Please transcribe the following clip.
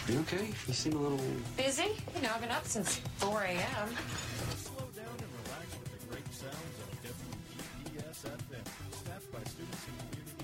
You okay? You seem a little... Busy? You know, I've been up since 4 a.m.